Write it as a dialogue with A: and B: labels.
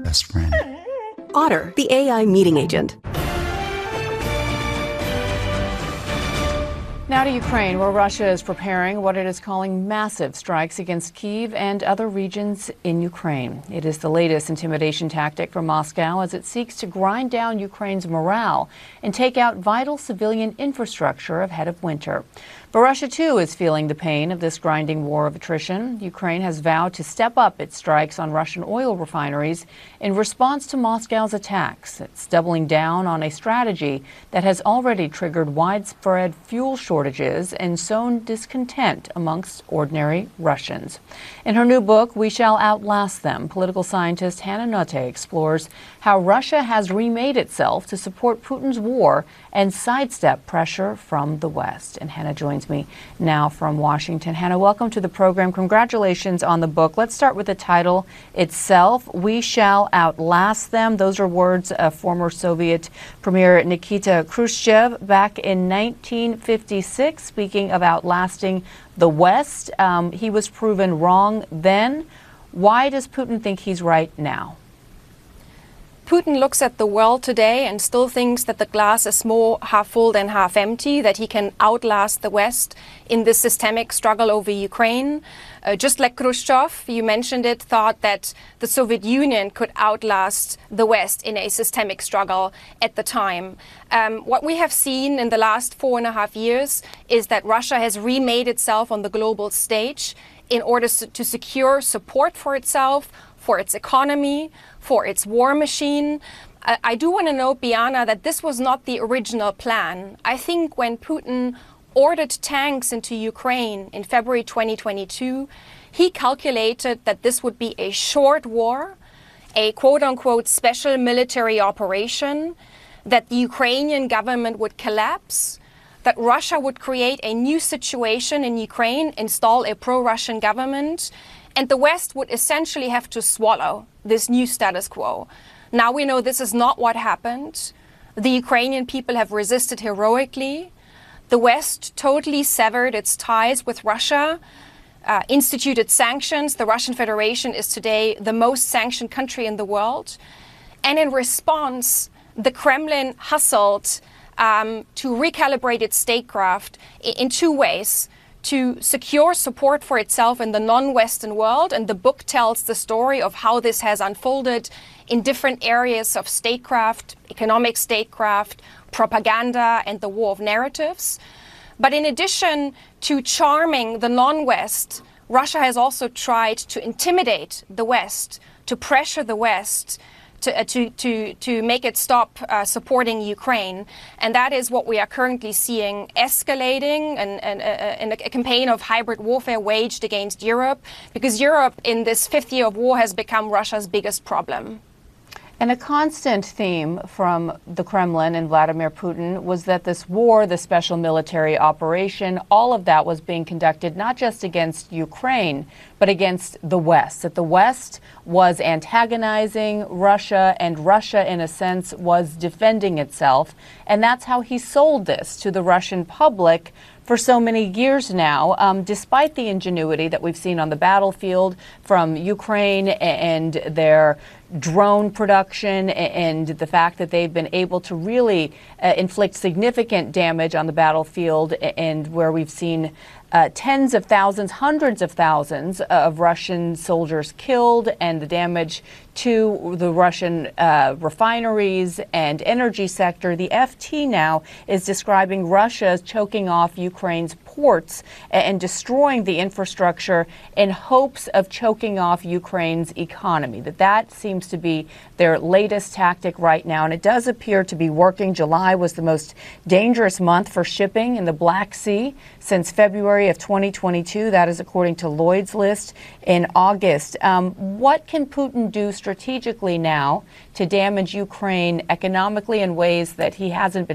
A: best friend.
B: Otter, the AI meeting agent.
C: Now to Ukraine, where Russia is preparing what it is calling massive strikes against Kyiv and other regions in Ukraine. It is the latest intimidation tactic from Moscow as it seeks to grind down Ukraine's morale and take out vital civilian infrastructure ahead of winter. But Russia, too, is feeling the pain of this grinding war of attrition. Ukraine has vowed to step up its strikes on Russian oil refineries in response to Moscow's attacks. It's doubling down on a strategy that has already triggered widespread fuel shortages and sown discontent amongst ordinary Russians. In her new book, We Shall Outlast Them, political scientist Hannah Notte explores how Russia has remade itself to support Putin's war and sidestep pressure from the West. And Hannah joins me now from Washington. Hannah, welcome to the program. Congratulations on the book. Let's start with the title itself, We Shall Outlast Them. Those are words of former Soviet Premier Nikita Khrushchev back in 1956, speaking of outlasting the West. He was proven wrong then. Why does Putin think he's right now?
D: Putin looks at the world today and still thinks that the glass is more half full than half empty, that he can outlast the West in this systemic struggle over Ukraine. Just like Khrushchev, you mentioned it, thought that the Soviet Union could outlast the West in a systemic struggle at the time. What we have seen in the last 4.5 years is that Russia has remade itself on the global stage in order to secure support for itself, for its economy, for its war machine. I do want to note, Biana, that this was not the original plan. I think when Putin ordered tanks into Ukraine in February 2022, he calculated that this would be a short war, a quote-unquote special military operation, that the Ukrainian government would collapse, that Russia would create a new situation in Ukraine, install a pro-Russian government, and the West would essentially have to swallow this new status quo. Now we know this is not what happened. The Ukrainian people have resisted heroically. The West totally severed its ties with Russia, instituted sanctions. The Russian Federation is today the most sanctioned country in the world. And in response, the Kremlin hustled to recalibrate its statecraft in two ways: to secure support for itself in the non-Western world. And the book tells the story of how this has unfolded in different areas of statecraft, economic statecraft, propaganda, and the war of narratives. But in addition to charming the non-West, Russia has also tried to intimidate the West, to pressure the West, to make it stop supporting Ukraine. And that is what we are currently seeing escalating and a campaign of hybrid warfare waged against Europe, because Europe in this 5th year of war has become Russia's biggest problem.
C: And a constant theme from the Kremlin and Vladimir Putin was that this war, the special military operation, all of that was being conducted not just against Ukraine, but against the West. That the West was antagonizing Russia, and Russia, in a sense, was defending itself. And that's how he sold this to the Russian public for so many years now, despite the ingenuity that we've seen on the battlefield from Ukraine and their drone production and the fact that they've been able to really inflict significant damage on the battlefield, and where we've seen tens of thousands, hundreds of thousands of Russian soldiers killed, and the damage to the Russian refineries and energy sector. The FT now is describing Russia as choking off Ukraine's ports and destroying the infrastructure in hopes of choking off Ukraine's economy. That seems to be their latest tactic right now, and it does appear to be working. July was the most dangerous month for shipping in the Black Sea since February of 2022. That is according to Lloyd's List in August. What can Putin do strategically now to damage Ukraine economically in ways that he hasn't been